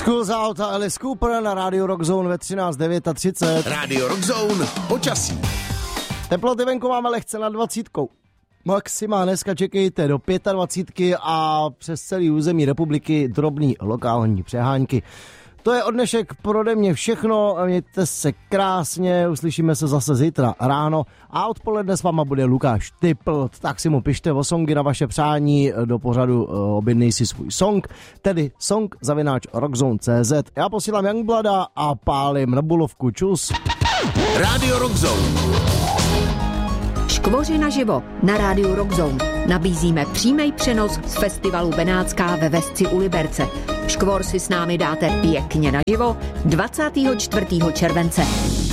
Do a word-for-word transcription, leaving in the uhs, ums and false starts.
Schools Out a Alice Cooper na rádiu Rockzone ve třináct třicet devět. Rádio Rockzone, počasí. Teploty venku máme lehce nad dvacítkou. Maxima dneska čekejte do dvacet pět a přes celý území republiky drobný lokální přehánky. To je od dnešek pode mě všechno, mějte se krásně, uslyšíme se zase zítra ráno a odpoledne s váma bude Lukáš Typl, tak si mu pište o songy na vaše přání do pořadu Objednej si svůj song, tedy song zavináč rockzone tečka cé zet. Já posílám Youngblada a pálím na bulovku, čus. Rádio Rockzone. Škvoři naživo na rádiu Rockzone. Nabízíme přímý přenos z festivalu Benátská ve Vesci u Liberce. Škvor si s námi dáte pěkně naživo dvacátého čtvrtého července.